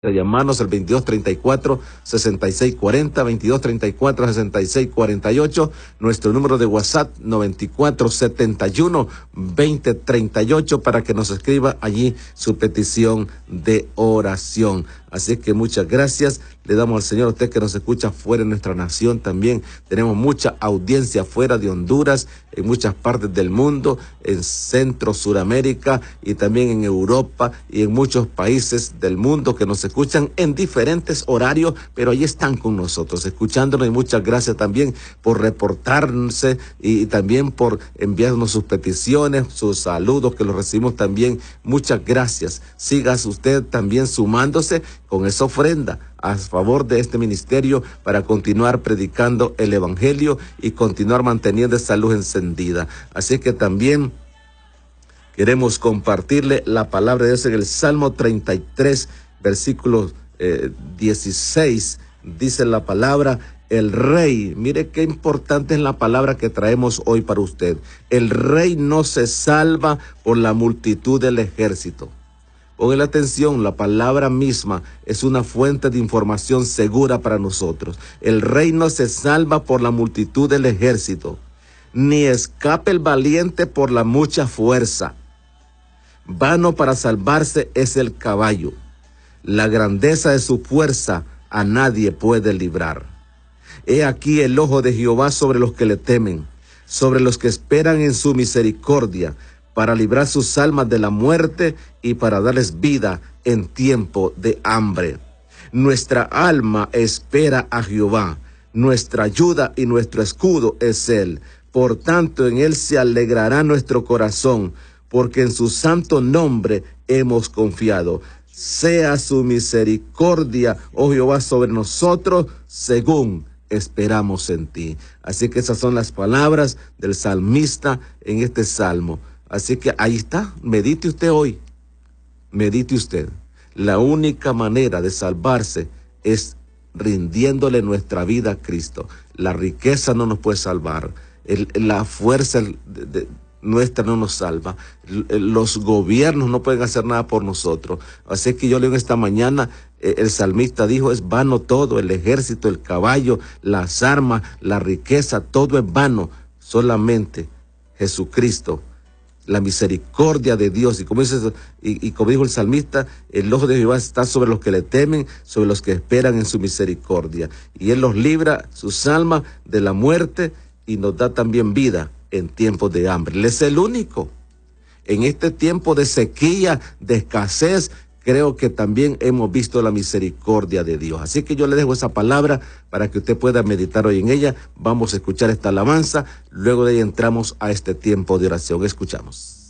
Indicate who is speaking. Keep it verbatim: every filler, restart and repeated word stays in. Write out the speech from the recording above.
Speaker 1: llamarnos al veintidós treinta y cuatro, sesenta y seis cuarenta, veintidós treinta y cuatro, sesenta y seis cuarenta y ocho, nuestro número de WhatsApp noventa y cuatro setenta y uno veinte treinta y ocho para que nos escriba allí su petición de oración. Así que muchas gracias, le damos al Señor a usted que nos escucha fuera de nuestra nación también. Tenemos mucha audiencia fuera de Honduras, en muchas partes del mundo, en Centro, Suramérica y también en Europa y en muchos países del mundo que nos escuchan en diferentes horarios, pero ahí están con nosotros, escuchándonos, y muchas gracias también por reportarse y, y también por enviarnos sus peticiones, sus saludos, que los recibimos también. Muchas gracias. Sigas usted también sumándose con esa ofrenda a favor de este ministerio para continuar predicando el evangelio y continuar manteniendo esa luz encendida. Así que también queremos compartirle la palabra de Dios en el Salmo treinta y tres, versículo eh, dieciséis. Dice la palabra: el rey, mire qué importante es la palabra que traemos hoy para usted. El rey no se salva por la multitud del ejército. Ponle atención, la palabra misma es una fuente de información segura para nosotros. El rey no se salva por la multitud del ejército, ni escapa el valiente por la mucha fuerza. Vano para salvarse es el caballo. La grandeza de su fuerza a nadie puede librar. He aquí el ojo de Jehová sobre los que le temen, sobre los que esperan en su misericordia, para librar sus almas de la muerte y para darles vida en tiempo de hambre. Nuestra alma espera a Jehová, nuestra ayuda y nuestro escudo es Él. Por tanto, en Él se alegrará nuestro corazón, porque en su santo nombre hemos confiado. Sea su misericordia, oh Jehová, sobre nosotros, según esperamos en ti. Así que esas son las palabras del salmista en este salmo. Así que ahí está, medite usted hoy, medite usted. La única manera de salvarse es rindiéndole nuestra vida a Cristo. La riqueza no nos puede salvar, el, la fuerza de, de, nuestra no nos salva, los gobiernos no pueden hacer nada por nosotros. Así que yo leo esta mañana, eh, el salmista dijo: es vano todo, el ejército, el caballo, las armas, la riqueza, todo es vano, solamente Jesucristo, la misericordia de Dios. Y como dice, y, y como dijo el salmista, el ojo de Jehová está sobre los que le temen, sobre los que esperan en su misericordia. Y Él los libra, sus almas, de la muerte, y nos da también vida en tiempos de hambre. Él es el único. En este tiempo de sequía, de escasez, creo que también hemos visto la misericordia de Dios. Así que yo le dejo esa palabra para que usted pueda meditar hoy en ella. Vamos a escuchar esta alabanza, luego de ahí entramos a este tiempo de oración. Escuchamos.